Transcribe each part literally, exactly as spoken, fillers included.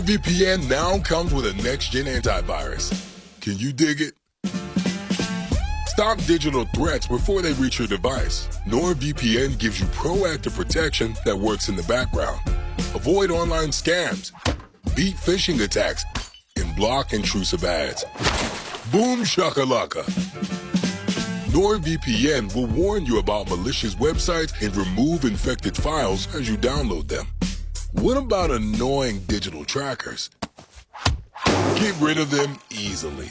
NordVPN now comes with a next-gen antivirus. Can you dig it? Stop digital threats before they reach your device. NordVPN gives you proactive protection that works in the background. Avoid online scams, beat phishing attacks, and block intrusive ads. Boom shakalaka. NordVPN will warn you about malicious websites and remove infected files as you download them. What about annoying digital trackers? Get rid of them easily.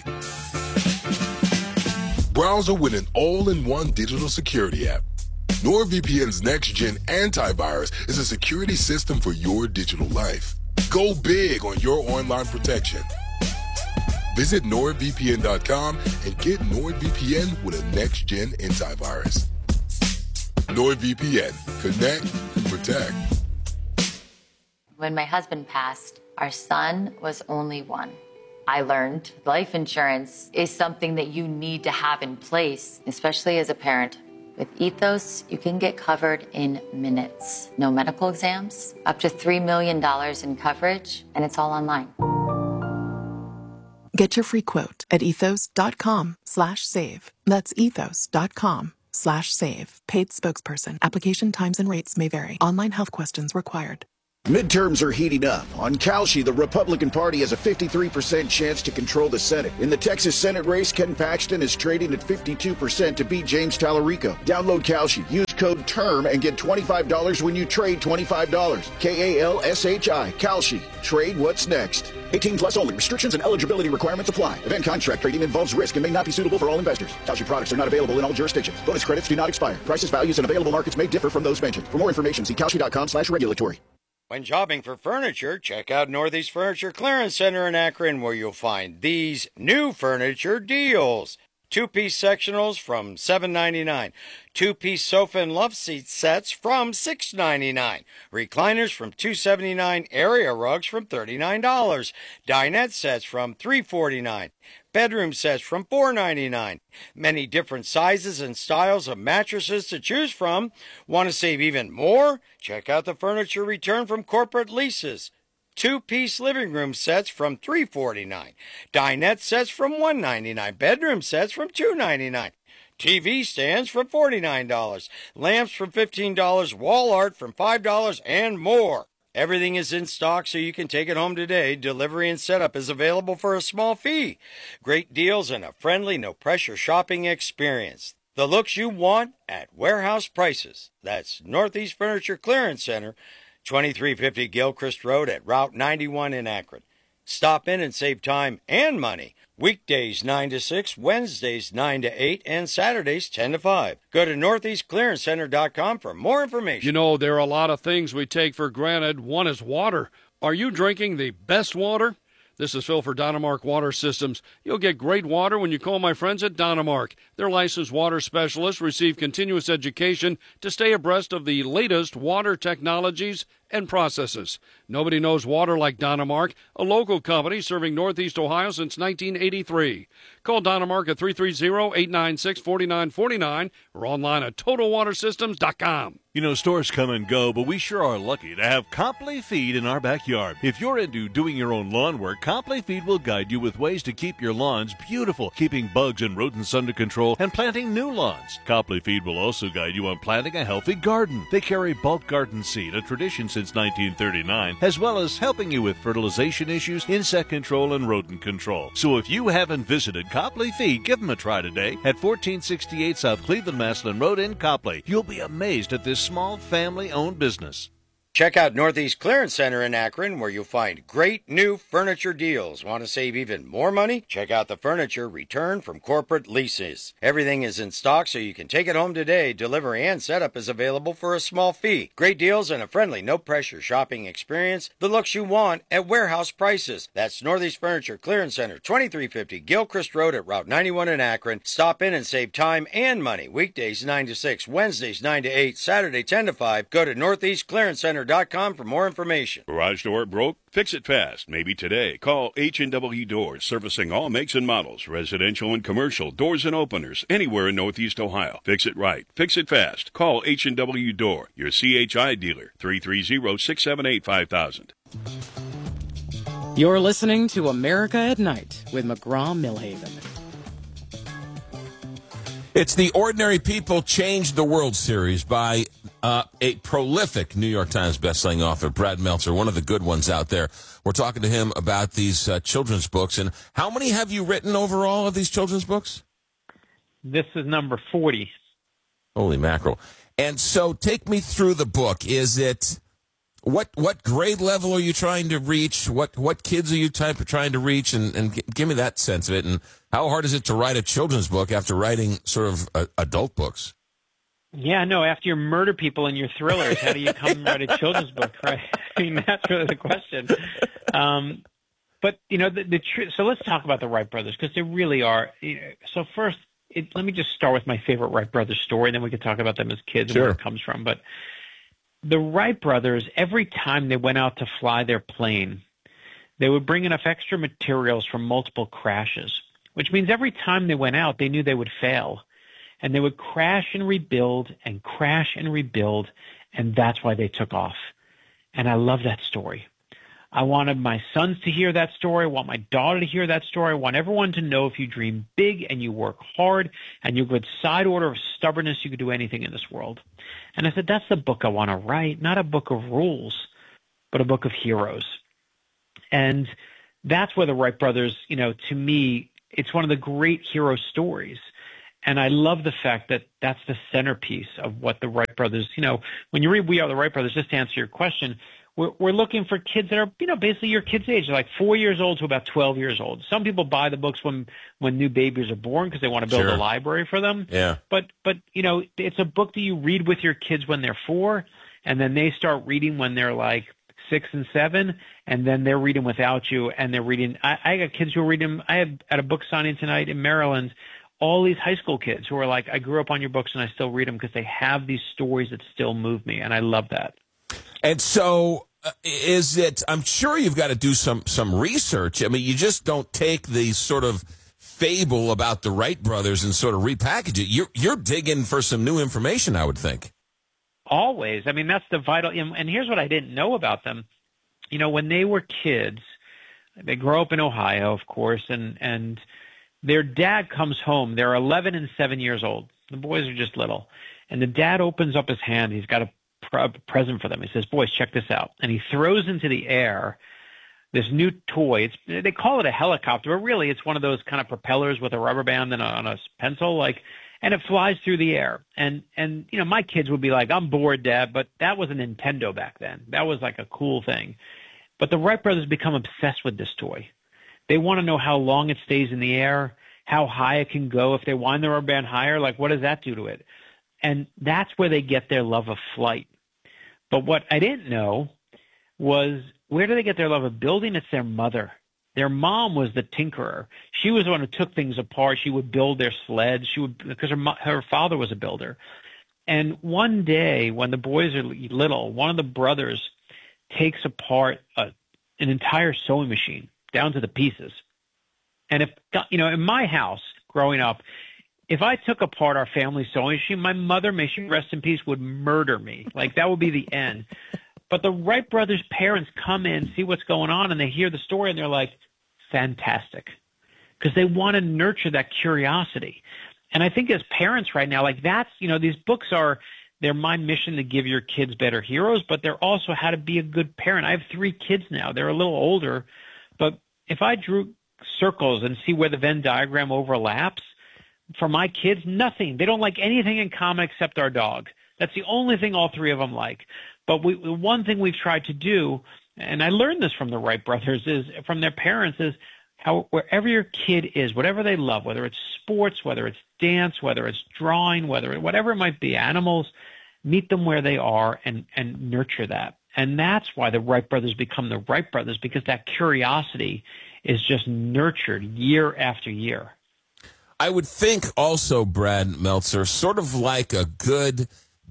Browser with an all-in-one digital security app. NordVPN's next-gen antivirus is a security system for your digital life. Go big on your online protection. Visit Nord V P N dot com and get NordVPN with a next-gen antivirus. NordVPN. Connect and protect. When my husband passed, our son was only one. I learned life insurance is something that you need to have in place, especially as a parent. With Ethos, you can get covered in minutes. No medical exams, up to three million dollars in coverage, and it's all online. Get your free quote at ethos.com slash save. That's ethos.com slash save. Paid spokesperson. Application times and rates may vary. Online health questions required. Midterms are heating up. On Kalshi, the Republican Party has a fifty-three percent chance to control the Senate. In the Texas Senate race, Ken Paxton is trading at fifty-two percent to beat James Tallarico. Download Kalshi. Use code TERM and get twenty-five dollars when you trade twenty-five dollars. K A L S H I. Kalshi. Trade what's next. eighteen plus only. Restrictions and eligibility requirements apply. Event contract trading involves risk and may not be suitable for all investors. Kalshi products are not available in all jurisdictions. Bonus credits do not expire. Prices, values, and available markets may differ from those mentioned. For more information, see Kalshi.com slash regulatory. When shopping for furniture, check out Northeast Furniture Clearance Center in Akron, where you'll find these new furniture deals. Two-piece sectionals from seven ninety-nine. Two-piece sofa and love seat sets from six ninety-nine. Recliners from two seventy-nine. Area rugs from thirty-nine dollars. Dinette sets from three forty-nine. Bedroom sets from four ninety-nine. Many different sizes and styles of mattresses to choose from. Want to save even more? Check out the furniture return from corporate leases. Two-piece living room sets from three forty-nine. Dinette sets from one ninety-nine. Bedroom sets from two ninety-nine. T V stands from forty-nine dollars. Lamps from fifteen dollars. Wall art from five dollars and more. Everything is in stock so you can take it home today. Delivery and setup is available for a small fee. Great deals and a friendly, no-pressure shopping experience. The looks you want at warehouse prices. That's Northeast Furniture Clearance Center, twenty-three fifty Gilchrist Road at Route ninety-one in Akron. Stop in and save time and money. Weekdays nine to six, Wednesdays nine to eight, and Saturdays ten to five. Go to northeast clearance center dot com for more information. You know, there are a lot of things we take for granted. One is water. Are you drinking the best water? This is Phil for Dynamark Water Systems. You'll get great water when you call my friends at Dynamark. Their licensed water specialists receive continuous education to stay abreast of the latest water technologies and processes. Nobody knows water like Dynamark, a local company serving Northeast Ohio since nineteen eighty-three. Call Dynamark at three three zero, eight nine six, four nine four nine or online at total water systems dot com. You know, stores come and go, but we sure are lucky to have Copley Feed in our backyard. If you're into doing your own lawn work, Copley Feed will guide you with ways to keep your lawns beautiful, keeping bugs and rodents under control, and planting new lawns. Copley Feed will also guide you on planting a healthy garden. They carry bulk garden seed, a tradition since nineteen thirty-nine, as well as helping you with fertilization issues, insect control, and rodent control. So if you haven't visited Copley Feed, give them a try today at fourteen sixty-eight South Cleveland-Maslin Road in Copley. You'll be amazed at this small family-owned business. Check out Northeast Clearance Center in Akron, where you'll find great new furniture deals. Want to save even more money? Check out the furniture return from corporate leases. Everything is in stock so you can take it home today. Delivery and setup is available for a small fee. Great deals and a friendly, no-pressure shopping experience. The looks you want at warehouse prices. That's Northeast Furniture Clearance Center, twenty-three fifty Gilchrist Road at Route ninety-one in Akron. Stop in and save time and money. Weekdays nine to six, Wednesdays nine to eight, Saturday ten to five. Go to Northeast Clearance Center dot com for more information. Garage door broke? Fix it fast. Maybe today. Call H and W Doors, servicing all makes and models, residential and commercial, doors and openers, anywhere in Northeast Ohio. Fix it right. Fix it fast. Call H and W Door, your C H I dealer, three three zero, six seven eight, five thousand. You're listening to America at Night with McGraw-Milhaven. It's the Ordinary People Change the World series by uh, a prolific New York Times bestselling author, Brad Meltzer, one of the good ones out there. We're talking to him about these uh, children's books. And how many have you written overall of these children's books? This is number forty. Holy mackerel. And so take me through the book. Is it... What what grade level are you trying to reach? What what kids are you type of trying to reach? And, and g- give me that sense of it. And how hard is it to write a children's book after writing sort of uh, adult books? Yeah, no, after you murder people in your thrillers, how do you come and write a children's book, right? I mean, that's really the question. Um, but, you know, the, the tr- so let's talk about the Wright brothers, because they really are. You know, so first, it, let me just start with my favorite Wright brothers story, and then we can talk about them as kids Sure. and where it comes from. But the Wright brothers, every time they went out to fly their plane, they would bring enough extra materials from multiple crashes, which means every time they went out, they knew they would fail. And they would crash and rebuild and crash and rebuild, and that's why they took off. And I love that story. I wanted my sons to hear that story. I want my daughter to hear that story. I want everyone to know if you dream big and you work hard and you're a good side order of stubbornness, you could do anything in this world. And I said, that's the book I want to write, not a book of rules, but a book of heroes. And that's where the Wright brothers, you know, to me, it's one of the great hero stories. And I love the fact that that's the centerpiece of what the Wright brothers, you know, when you read We Are the Wright Brothers, just to answer your question, we're, we're looking for kids that are, you know, basically your kid's age, like four years old to about twelve years old. Some people buy the books when, when new babies are born because they want to build Sure. a library for them. Yeah. But, but, you know, it's a book that you read with your kids when they're four, and then they start reading when they're like six and seven, and then they're reading without you, and they're reading. I, I got kids who are reading. I have at a book signing tonight in Maryland, all these high school kids who are like, I grew up on your books and I still read them because they have these stories that still move me, and I love that. And so uh, is it, I'm sure you've got to do some, some research. I mean, you just don't take the sort of fable about the Wright brothers and sort of repackage it. You're, you're digging for some new information, I would think. Always. I mean, that's the vital. And here's what I didn't know about them. You know, when they were kids, they grow up in Ohio, of course, and, and their dad comes home. They're eleven and seven years old. The boys are just little. And the dad opens up his hand. He's got a, pr- a present for them. He says, boys, check this out. And he throws into the air this new toy. It's, they call it a helicopter, but really it's one of those kind of propellers with a rubber band and a, on a pencil, like, and it flies through the air. And, and, you know, my kids would be like, I'm bored, Dad, but that was a Nintendo back then. That was like a cool thing. But the Wright brothers become obsessed with this toy. They want to know how long it stays in the air, how high it can go. If they wind the rubber band higher, like, what does that do to it? And that's where they get their love of flight. But what I didn't know was, where do they get their love of building? It's their mother. Their mom was the tinkerer. She was the one who took things apart. She would build their sleds. She would, because her her father was a builder. And one day, when the boys are little, one of the brothers takes apart a, an entire sewing machine down to the pieces. And if, you know, in my house growing up, if I took apart our family sewing machine, my mother, may she rest in peace, would murder me. Like, that would be the end. But the Wright brothers' parents come in, see what's going on, and they hear the story, and they're like, fantastic. Because they want to nurture that curiosity. And I think as parents right now, like, that's, you know, these books are, they're my mission to give your kids better heroes, but they're also how to be a good parent. I have three kids now. They're a little older. But if I drew circles and see where the Venn diagram overlaps, for my kids, nothing. They don't like anything in common except our dog. That's the only thing all three of them like. But we, one thing we've tried to do, and I learned this from the Wright brothers, is from their parents, is how wherever your kid is, whatever they love, whether it's sports, whether it's dance, whether it's drawing, whether whatever it might be, animals, meet them where they are and, and nurture that. And that's why the Wright brothers become the Wright brothers, because that curiosity is just nurtured year after year. I would think also, Brad Meltzer, sort of like a good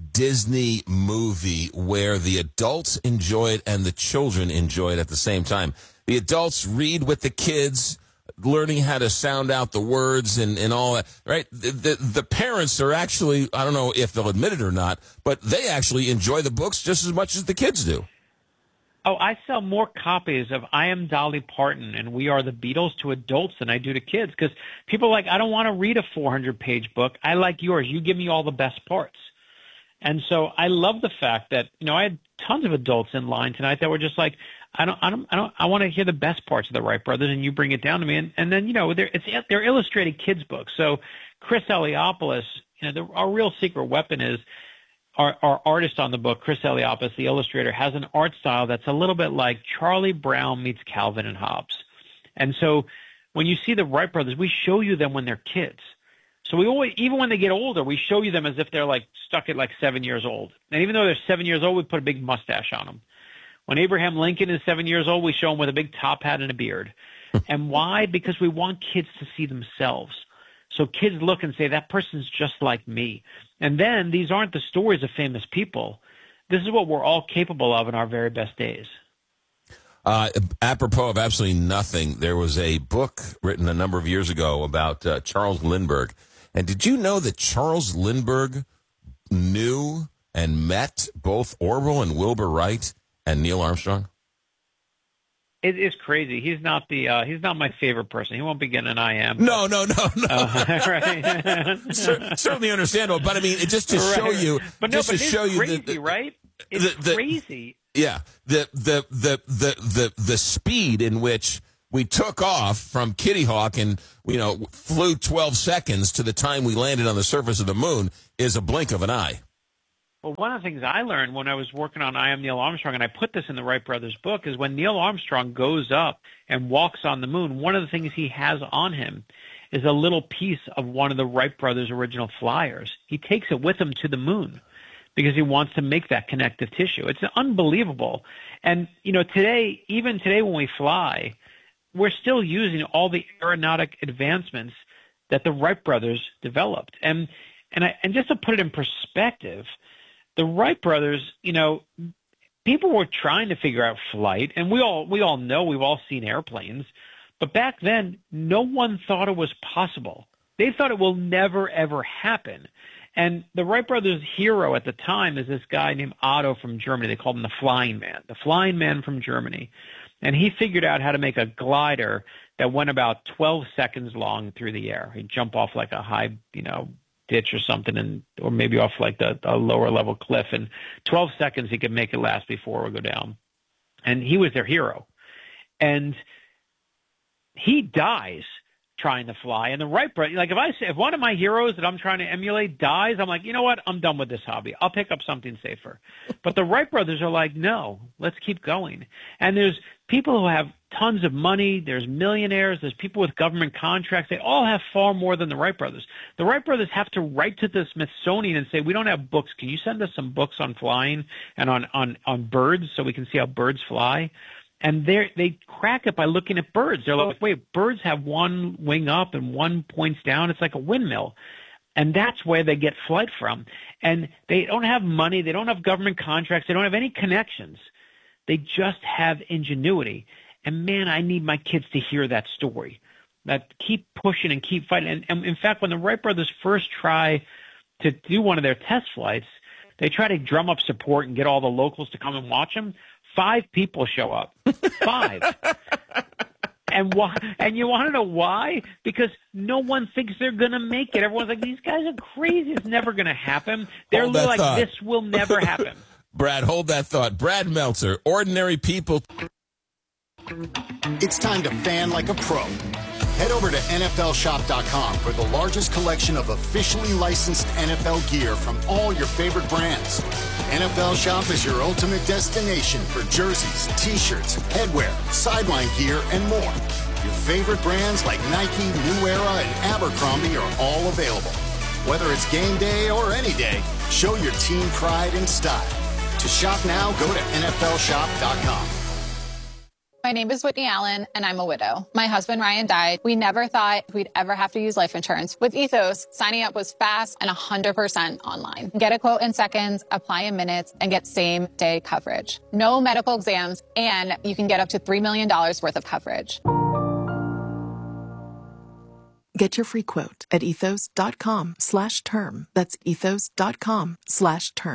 Disney movie where the adults enjoy it and the children enjoy it at the same time. The adults read with the kids, learning how to sound out the words and, and all that, right? The, the, the parents are actually, I don't know if they'll admit it or not, but they actually enjoy the books just as much as the kids do. Oh, I sell more copies of I Am Dolly Parton and We Are the Beatles to adults than I do to kids, because people are like, I don't want to read a four hundred page book. I like yours. You give me all the best parts. And so I love the fact that, you know, I had tons of adults in line tonight that were just like, I don't, I don't, I don't, I want to hear the best parts of the Wright brothers, and you bring it down to me. And, and then, you know, they're, it's, they're illustrated kids books. So Chris Eliopoulos, you know, the, our real secret weapon is our, our artist on the book, Chris Eliopoulos, the illustrator, has an art style that's a little bit like Charlie Brown meets Calvin and Hobbes. And so when you see the Wright brothers, we show you them when they're kids. So we always, even when they get older, we show you them as if they're like stuck at like seven years old. And even though they're seven years old, we put a big mustache on them. When Abraham Lincoln is seven years old, we show him with a big top hat and a beard. And why? Because we want kids to see themselves. So kids look and say, that person's just like me. And then these aren't the stories of famous people. This is what we're all capable of in our very best days. Uh, apropos of absolutely nothing, there was a book written a number of years ago about uh, Charles Lindbergh. And did you know that Charles Lindbergh knew and met both Orville and Wilbur Wright and Neil Armstrong? It is crazy. He's not the uh, he's not my favorite person. He won't be getting an I am. No, no, no, no. Uh, right. Cer- certainly understandable, but I mean, just to right. show you, but no, just but to it's show you, crazy, the, the, right? It's the, the, crazy. Yeah, the the the the the the speed in which we took off from Kitty Hawk and, you know, flew twelve seconds to the time we landed on the surface of the moon is a blink of an eye. Well, one of the things I learned when I was working on I Am Neil Armstrong, and I put this in the Wright brothers book, is when Neil Armstrong goes up and walks on the moon, one of the things he has on him is a little piece of one of the Wright brothers' original flyers. He takes it with him to the moon because he wants to make that connective tissue. It's unbelievable. And, you know, today, even today when we fly, we're still using all the aeronautic advancements that the Wright brothers developed. And and I, and just to put it in perspective, the Wright brothers, you know, people were trying to figure out flight, and we all we all know, we've all seen airplanes, but back then, no one thought it was possible. They thought it will never, ever happen. And the Wright brothers' hero at the time is this guy named Otto from Germany. They called him the Flying Man, the Flying Man from Germany. And he figured out how to make a glider that went about twelve seconds long through the air. He'd jump off like a high, you know, ditch or something, and or maybe off like the, a lower level cliff. And twelve seconds he could make it last before it would go down. And he was their hero. And he dies trying to fly. And the Wright brothers, like if I say, if one of my heroes that I'm trying to emulate dies, I'm like, you know what? I'm done with this hobby. I'll pick up something safer. But the Wright brothers are like, no, let's keep going. And there's people who have tons of money. There's millionaires. There's people with government contracts. They all have far more than the Wright brothers. The Wright brothers have to write to the Smithsonian and say, we don't have books. Can you send us some books on flying and on, on, on birds so we can see how birds fly? And they they crack it by looking at birds. They're like, wait, birds have one wing up and one points down. It's like a windmill. And that's where they get flight from. And they don't have money. They don't have government contracts. They don't have any connections. They just have ingenuity. And, man, I need my kids to hear that story, that keep pushing and keep fighting. And, and in fact, when the Wright brothers first try to do one of their test flights, they try to drum up support and get all the locals to come and watch them. Five people show up. Five. And why? And you want to know why? Because no one thinks they're going to make it. Everyone's like, these guys are crazy. It's never going to happen. They're like, thought. This will never happen. Brad, hold that thought. Brad Meltzer, Ordinary People. It's time to fan like a pro. Head over to N F L shop dot com for the largest collection of officially licensed N F L gear from all your favorite brands. N F L Shop is your ultimate destination for jerseys, t-shirts, headwear, sideline gear, and more. Your favorite brands like Nike, New Era, and Abercrombie are all available. Whether it's game day or any day, show your team pride and style. To shop now, go to N F L shop dot com. My name is Whitney Allen, and I'm a widow. My husband, Ryan, died. We never thought we'd ever have to use life insurance. With Ethos, signing up was fast and one hundred percent online. Get a quote in seconds, apply in minutes, and get same-day coverage. No medical exams, and you can get up to three million dollars worth of coverage. Get your free quote at ethos dot com slash term. That's ethos dot com slash term.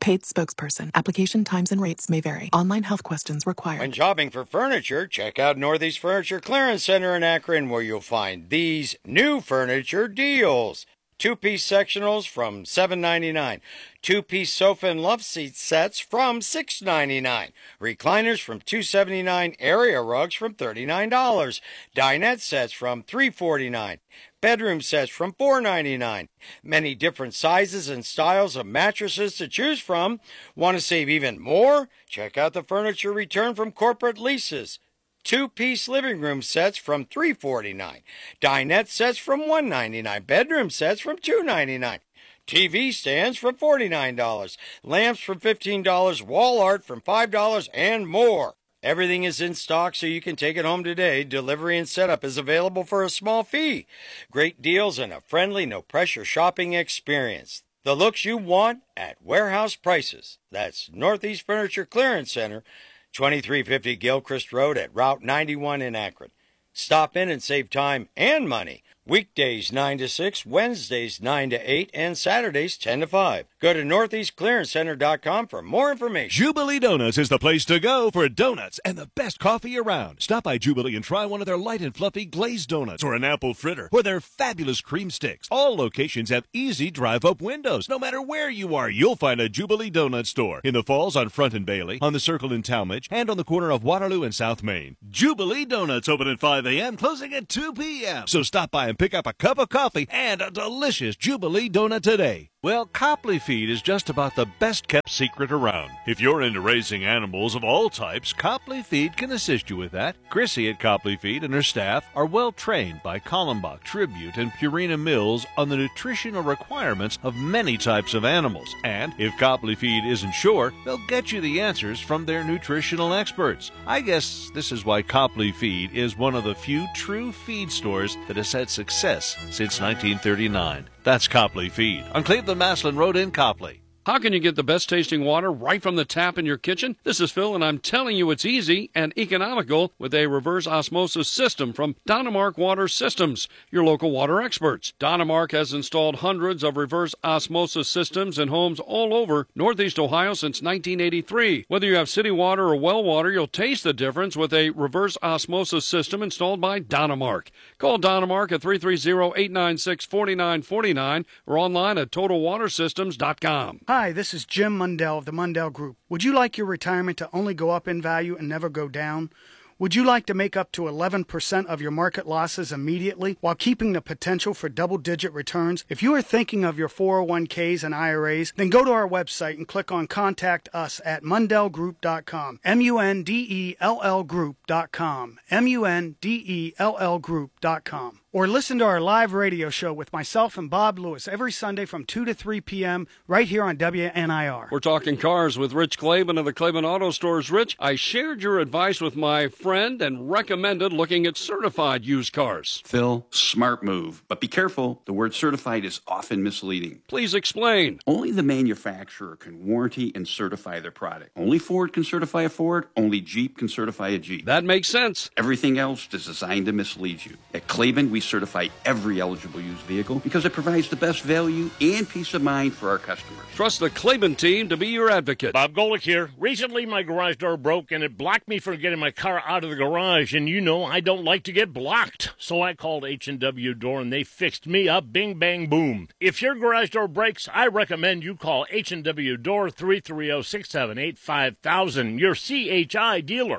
Paid spokesperson. Application times and rates may vary. Online health questions required. When shopping for furniture, check out Northeast Furniture Clearance Center in Akron, where you'll find these new furniture deals. Two-piece sectionals from seven ninety-nine. Two-piece sofa and love seat sets from six ninety-nine. Recliners from two seventy-nine. Area rugs from thirty-nine dollars. Dinette sets from three forty-nine. Bedroom sets from four ninety-nine. Many different sizes and styles of mattresses to choose from. Want to save even more? Check out the furniture return from corporate leases. Two-piece living room sets from three forty-nine. Dinette sets from one ninety-nine. Bedroom sets from two ninety-nine. T V stands from forty-nine dollars. Lamps from fifteen dollars. Wall art from five dollars and more. Everything is in stock so you can take it home today. Delivery and setup is available for a small fee. Great deals and a friendly, no-pressure shopping experience. The looks you want at warehouse prices. That's Northeast Furniture Clearance Center, twenty-three fifty Gilchrist Road at Route ninety-one in Akron. Stop in and save time and money. Weekdays nine to six, Wednesdays nine to eight, and Saturdays ten to five. Go to northeast clearance center dot com for more information. Jubilee Donuts is the place to go for donuts and the best coffee around. Stop by Jubilee and try one of their light and fluffy glazed donuts or an apple fritter or their fabulous cream sticks. All locations have easy drive-up windows. No matter where you are, you'll find a Jubilee Donut store. In the Falls on Front and Bailey, on the Circle in Talmadge, and on the corner of Waterloo and South Main. Jubilee Donuts open at five a.m., closing at two p.m. So stop by and pick up a cup of coffee and a delicious Jubilee donut today. Well, Copley Feed is just about the best-kept secret around. If you're into raising animals of all types, Copley Feed can assist you with that. Chrissy at Copley Feed and her staff are well-trained by Kallenbach, Tribute, and Purina Mills on the nutritional requirements of many types of animals. And if Copley Feed isn't sure, they'll get you the answers from their nutritional experts. I guess this is why Copley Feed is one of the few true feed stores that has had success since nineteen thirty-nine. That's Copley Feed on Cleveland Maslin Road in Copley. How can you get the best tasting water right from the tap in your kitchen? This is Phil, and I'm telling you it's easy and economical with a reverse osmosis system from Donamark Water Systems, your local water experts. Donamark has installed hundreds of reverse osmosis systems in homes all over Northeast Ohio since nineteen eighty-three. Whether you have city water or well water, you'll taste the difference with a reverse osmosis system installed by Donamark. Call Donamark at three three zero, eight nine six, four nine four nine or online at total water systems dot com. Hi, this is Jim Mundell of the Mundell Group. Would you like your retirement to only go up in value and never go down? Would you like to make up to eleven percent of your market losses immediately while keeping the potential for double-digit returns? If you are thinking of your four oh one k's and I R As, then go to our website and click on Contact Us at mundell group dot com. M U N D E L L group dot com. M U N D E L L group dot com. Or listen to our live radio show with myself and Bob Lewis every Sunday from two to three p.m. right here on W N I R. We're talking cars with Rich Claiborne of the Claiborne Auto Stores. Rich, I shared your advice with my friend and recommended looking at certified used cars. Phil, smart move. But be careful, the word certified is often misleading. Please explain. Only the manufacturer can warranty and certify their product. Only Ford can certify a Ford, only Jeep can certify a Jeep. That makes sense. Everything else is designed to mislead you. At Claiborne, we certify every eligible used vehicle because it provides the best value and peace of mind for our customers. Trust the Claiborne team to be your advocate. Bob Golick here. Recently, my garage door broke and it blocked me from getting my car out of the garage. And you know, I don't like to get blocked. So I called H and W Door and they fixed me up. Bing, bang, boom. If your garage door breaks, I recommend you call H and W Door three three zero, six seven eight, five thousand, your C H I dealer.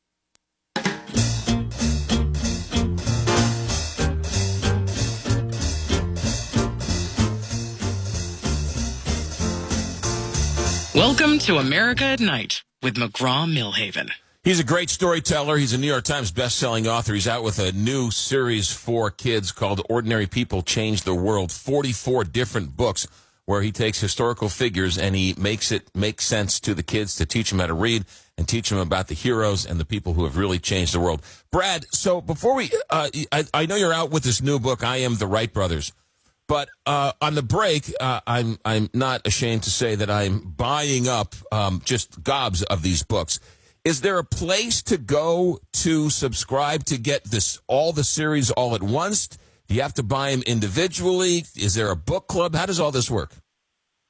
Welcome to America at Night with McGraw-Millhaven. He's a great storyteller. He's a New York Times best-selling author. He's out with a new series for kids called Ordinary People Change the World. forty-four different books where he takes historical figures and he makes it make sense to the kids to teach them how to read and teach them about the heroes and the people who have really changed the world. Brad, so before we, uh, I, I know you're out with this new book, I Am the Wright Brothers. But uh, on the break, uh, I'm I'm not ashamed to say that I'm buying up um, just gobs of these books. Is there a place to go to subscribe to get this all the series all at once? Do you have to buy them individually? Is there a book club? How does all this work?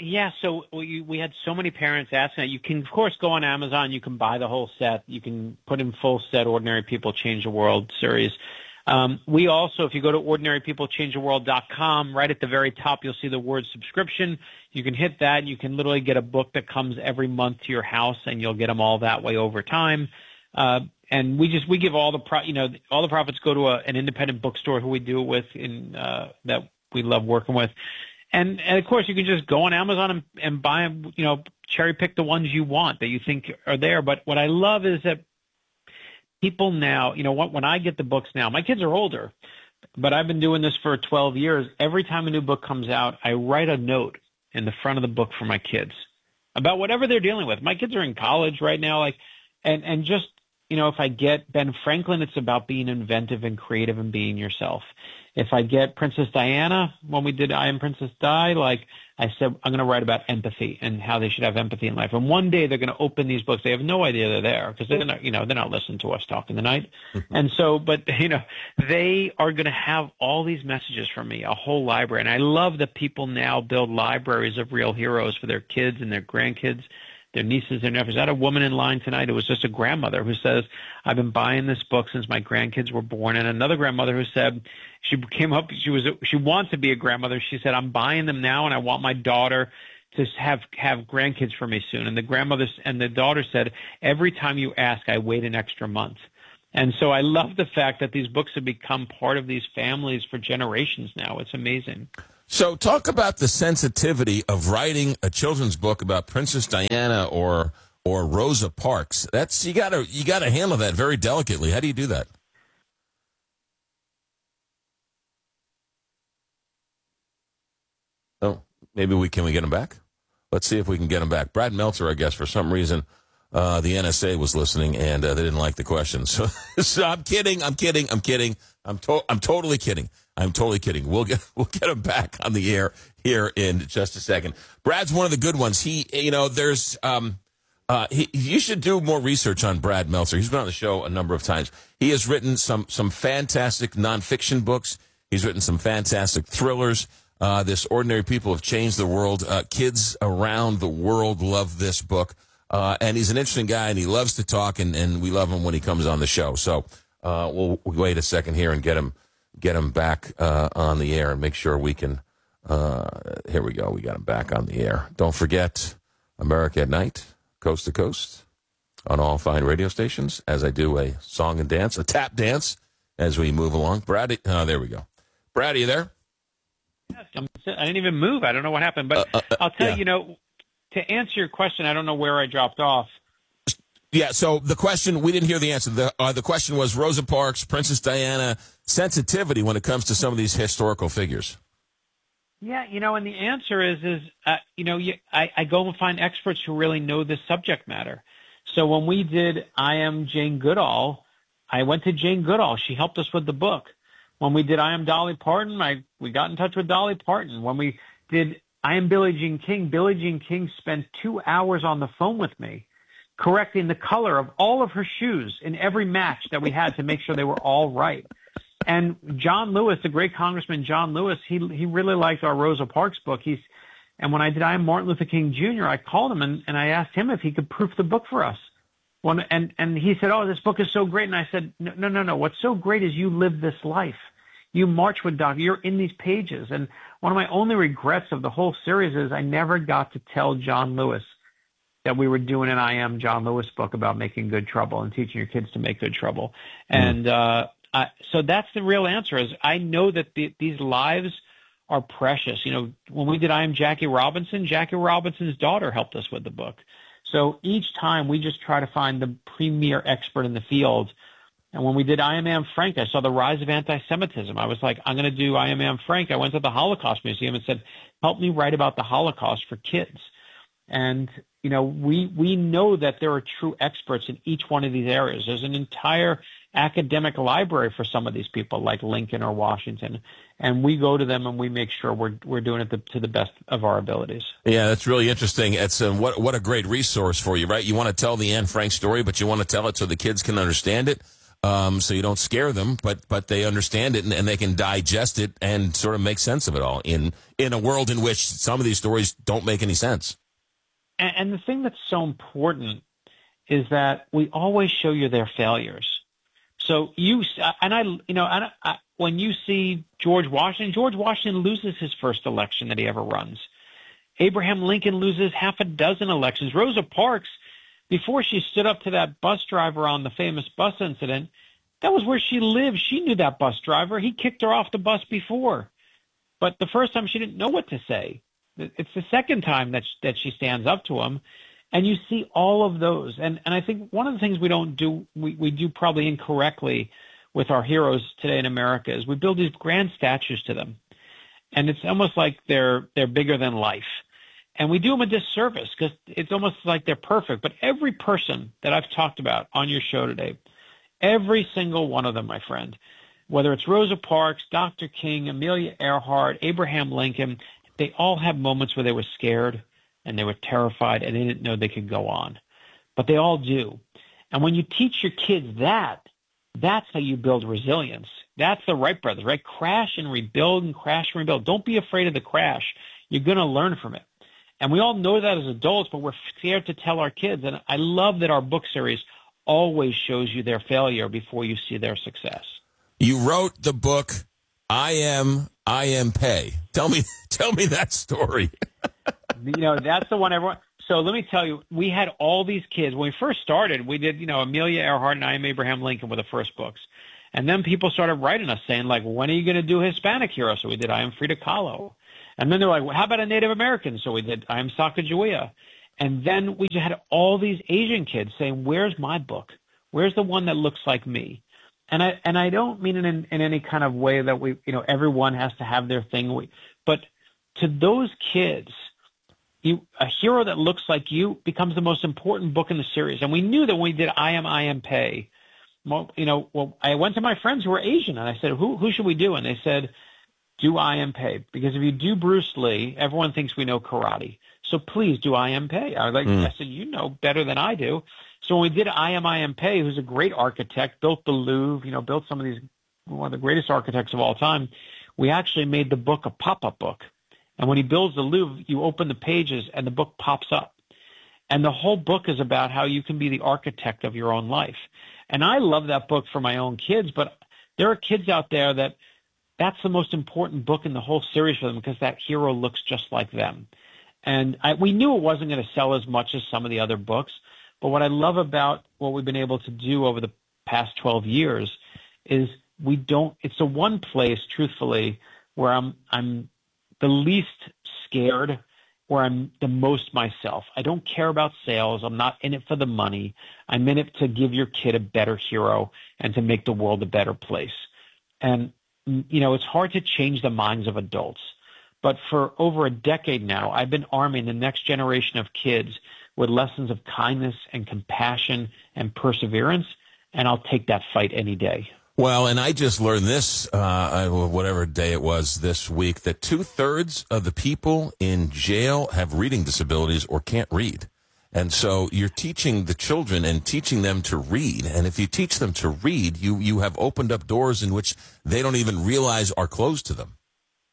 Yeah, so we, we had so many parents asking that. You can, of course, go on Amazon. You can buy the whole set. You can put in full set Ordinary People Change the World series. Um, we also, if you go to ordinary people change the world dot com, right at the very top, you'll see the word subscription. You can hit that. You can literally get a book that comes every month to your house, and you'll get them all that way over time. Uh, and we just we give all the pro, you know all the profits go to a, an independent bookstore who we do it with in uh, that we love working with. And, and of course, you can just go on Amazon and, and buy them, you know, cherry pick the ones you want that you think are there. But what I love is that people now, you know, when I get the books now, my kids are older, but I've been doing this for twelve years. Every time a new book comes out, I write a note in the front of the book for my kids about whatever they're dealing with. My kids are in college right now, like, and, and just, you know, if I get Ben Franklin, it's about being inventive and creative and being yourself. If I get Princess Diana, when we did I Am Princess Di, like I said, I'm going to write about empathy and how they should have empathy in life. And one day they're going to open these books. They have no idea they're there because they're not, you know, they're not listening to us talking tonight. And so, but, you know, they are going to have all these messages from me, a whole library. And I love that people now build libraries of real heroes for their kids and their grandkids, their nieces, their nephews. I had a woman in line tonight. It was just a grandmother who says, I've been buying this book since my grandkids were born. And another grandmother who said, she came up, she was, she wants to be a grandmother. She said, I'm buying them now and I want my daughter to have, have grandkids for me soon. And the grandmother and the daughter said, every time you ask, I wait an extra month. And so I love the fact that these books have become part of these families for generations now. It's amazing. So talk about the sensitivity of writing a children's book about Princess Diana or or Rosa Parks. That's you gotta you gotta handle that very delicately. How do you do that? Oh, maybe we can we get him back? Let's see if we can get him back. Brad Meltzer, I guess, for some reason, uh, the N S A was listening and uh, they didn't like the question. So, so I'm kidding. I'm kidding. I'm kidding. I'm to- I'm totally kidding. I'm totally kidding. We'll get we'll get him back on the air here in just a second. Brad's one of the good ones. He, you know, there's um, uh, he, you should do more research on Brad Meltzer. He's been on the show a number of times. He has written some some fantastic nonfiction books. He's written some fantastic thrillers. Uh, this Ordinary People Have Changed the World. Uh, kids around the world love this book. Uh, and he's an interesting guy, and he loves to talk, and, and we love him when he comes on the show. So uh, we'll, we'll wait a second here and get him get him back uh, on the air and make sure we can. Uh, here we go. We got him back on the air. Don't forget America at Night, coast to coast, on all fine radio stations, as I do a song and dance, a tap dance, as we move along. Brad, oh, there we go. Brad, are you there? Yes, I'm, I didn't even move. I don't know what happened. But uh, uh, I'll tell yeah. you, you know, to answer your question, I don't know where I dropped off. Yeah, so the question, we didn't hear the answer. The, uh, the question was Rosa Parks, Princess Diana, sensitivity when it comes to some of these historical figures. Yeah, you know, and the answer is, is uh, you know, you, I, I go and find experts who really know this subject matter. So when we did I Am Jane Goodall, I went to Jane Goodall. She helped us with the book. When we did I Am Dolly Parton, I we got in touch with Dolly Parton. When we did I Am Billie Jean King, Billie Jean King spent two hours on the phone with me, correcting the color of all of her shoes in every match that we had to make sure they were all right. And John Lewis, the great Congressman John Lewis, he he really liked our Rosa Parks book. He's and when I did I Am Martin Luther King Junior, I called him and, and I asked him if he could proof the book for us. When, and, and he said, oh, this book is so great. And I said, no, no, no, no. What's so great is you live this life. You march with Doc. You're in these pages. And one of my only regrets of the whole series is I never got to tell John Lewis that we were doing an I Am John Lewis book about making good trouble and teaching your kids to make good trouble. Mm. And uh, I, so that's the real answer is I know that the, these lives are precious. You know, when we did I Am Jackie Robinson, Jackie Robinson's daughter helped us with the book. So each time we just try to find the premier expert in the field. And when we did I Am Anne Frank, I saw the rise of anti-Semitism. I was like, I'm going to do I Am Anne Frank. I went to the Holocaust Museum and said, help me write about the Holocaust for kids. And, you know, we, we know that there are true experts in each one of these areas. There's an entire academic library for some of these people like Lincoln or Washington. And we go to them and we make sure we're we're doing it to, to the best of our abilities. Yeah, that's really interesting. It's uh, what what a great resource for you, right? You want to tell the Anne Frank story, but you want to tell it so the kids can understand it. Um, so you don't scare them, but but they understand it and, and they can digest it and sort of make sense of it all in in a world in which some of these stories don't make any sense. And, and the thing that's so important is that we always show you their failures. So you and I, you know, I, I, when you see George Washington, George Washington loses his first election that he ever runs. Abraham Lincoln loses half a dozen elections. Rosa Parks, before she stood up to that bus driver on the famous bus incident, that was where she lived. She knew that bus driver. He kicked her off the bus before. But the first time she didn't know what to say. It's the second time that, that she stands up to him. And you see all of those. And and I think one of the things we don't do, we, we do probably incorrectly with our heroes today in America is we build these grand statues to them. And it's almost like they're they're bigger than life. And we do them a disservice because it's almost like they're perfect. But every person that I've talked about on your show today, every single one of them, my friend, whether it's Rosa Parks, Doctor King, Amelia Earhart, Abraham Lincoln, they all have moments where they were scared and they were terrified and they didn't know they could go on. But they all do. And when you teach your kids that, that's how you build resilience. That's the Wright brothers, right? Crash and rebuild and crash and rebuild. Don't be afraid of the crash. You're going to learn from it. And we all know that as adults, but we're scared to tell our kids. And I love that our book series always shows you their failure before you see their success. You wrote the book, I Am, I Am Pay. Tell me, tell me that story. You know, that's the one everyone. So let me tell you, we had all these kids. When we first started, we did, you know, Amelia Earhart and I Am Abraham Lincoln were the first books. And then people started writing us saying, like, when are you going to do Hispanic hero? So we did I Am Frida Kahlo. And then they're like, well, how about a Native American? So we did I Am Sacagawea. And then we had all these Asian kids saying, where's my book? Where's the one that looks like me? And I and I don't mean it in, in any kind of way that we, you know, everyone has to have their thing. We, but to those kids, you, a hero that looks like you becomes the most important book in the series. And we knew that when we did I Am, I Am Pay, well, you know, well, I went to my friends who were Asian and I said, who, who should we do? And they said, do I Am Pay. Because if you do Bruce Lee, everyone thinks we know karate. So please do I Am Pay. I was like, mm. I said, you know better than I do. So when we did I Am, I Am Pay, who's a great architect, built the Louvre, you know, built some of these, one of the greatest architects of all time, we actually made the book a pop-up book. And when he builds the Louvre, you open the pages and the book pops up. And the whole book is about how you can be the architect of your own life. And I love that book for my own kids, but there are kids out there that that's the most important book in the whole series for them because that hero looks just like them. And I, we knew it wasn't going to sell as much as some of the other books. But what I love about what we've been able to do over the past twelve years is we don't, it's the one place, truthfully, where I'm, I'm the least scared, where I'm the most myself. I don't care about sales. I'm not in it for the money. I'm in it to give your kid a better hero and to make the world a better place. And, you know, it's hard to change the minds of adults. But for over a decade now, I've been arming the next generation of kids with lessons of kindness and compassion and perseverance, and I'll take that fight any day. Well, and I just learned this, uh, whatever day it was this week, that two-thirds of the people in jail have reading disabilities or can't read. And so you're teaching the children and teaching them to read. And if you teach them to read, you, you have opened up doors in which they don't even realize are closed to them.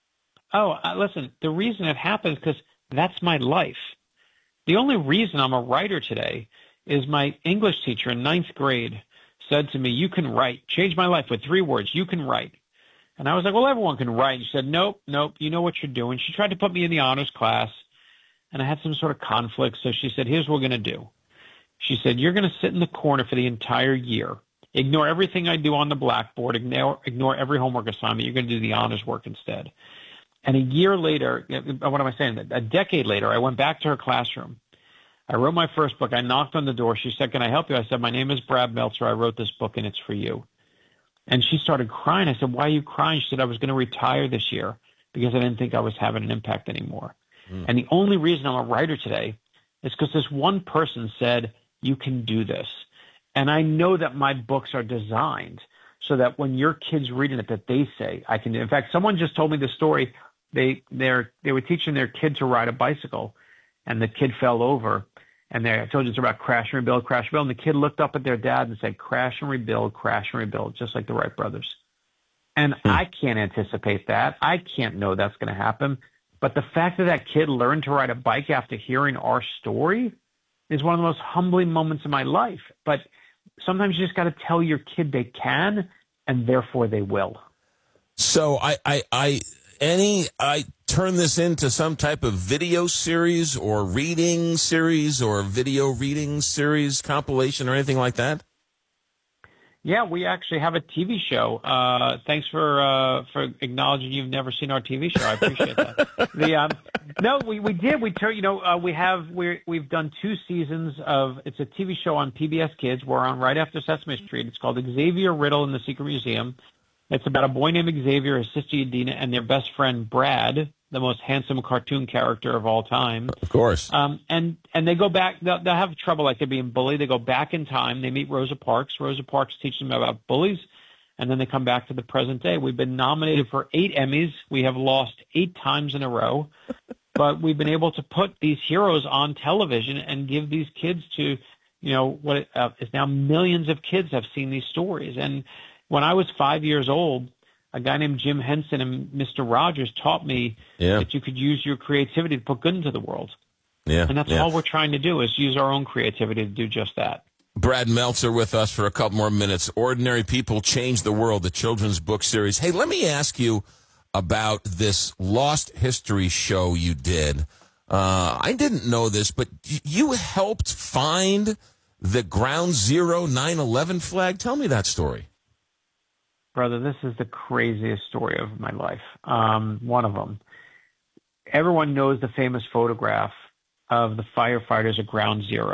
Oh, uh, listen, the reason it happens is because that's my life. The only reason I'm a writer today is my English teacher in ninth grade said to me, you can write. Change my life with three words. You can write. And I was like, well, everyone can write. And she said, nope, nope, you know what you're doing. She tried to put me in the honors class, and I had some sort of conflict. So she said, here's what we're going to do. She said, you're going to sit in the corner for the entire year. Ignore everything I do on the blackboard. Ignore, ignore every homework assignment. You're going to do the honors work instead. And a year later, what am I saying? A decade later, I went back to her classroom. I wrote my first book. I knocked on the door. She said, can I help you? I said, my name is Brad Meltzer. I wrote this book, and it's for you. And she started crying. I said, why are you crying? She said, I was going to retire this year because I didn't think I was having an impact anymore. Mm. And the only reason I'm a writer today is because this one person said, you can do this. And I know that my books are designed so that when your kid's reading it, that they say, I can do it. In fact, someone just told me the story. They they're, they were teaching their kid to ride a bicycle, and the kid fell over. And they, I told you it's about crash and rebuild, crash and rebuild. And the kid looked up at their dad and said, crash and rebuild, crash and rebuild, just like the Wright brothers. And hmm. I can't anticipate that. I can't know that's going to happen. But the fact that that kid learned to ride a bike after hearing our story is one of the most humbling moments of my life. But sometimes you just got to tell your kid they can, and therefore they will. So I, I, I, any, I turn this into some type of video series or reading series or video reading series compilation or anything like that? Yeah, we actually have a T V show. Uh, thanks for uh, for acknowledging you've never seen our T V show. I appreciate that. the, um, no, we, we did. We tur- you know uh, we have we we've done two seasons of. It's a T V show on P B S Kids. We're on right after Sesame Street. It's called Xavier Riddle in the Secret Museum. It's about a boy named Xavier, his sister Adina, and their best friend Brad, the most handsome cartoon character of all time. Of course. Um, and, and they go back, they'll, they'll have trouble like they're being bullied. They go back in time. They meet Rosa Parks. Rosa Parks teaches them about bullies. And then they come back to the present day. We've been nominated for eight Emmys. We have lost eight times in a row. But we've been able to put these heroes on television and give these kids to, you know, what uh, is now millions of kids have seen these stories. And when I was five years old, a guy named Jim Henson and Mister Rogers taught me yeah. that you could use your creativity to put good into the world. Yeah, and that's yeah. all we're trying to do is use our own creativity to do just that. Brad Meltzer with us for a couple more minutes. Ordinary People Change the World, the children's book series. Hey, let me ask you about this Lost History show you did. Uh, I didn't know this, but you helped find the Ground Zero nine eleven flag. Tell me that story. Brother, this is the craziest story of my life. Um, one of them. Everyone knows the famous photograph of the firefighters at Ground Zero.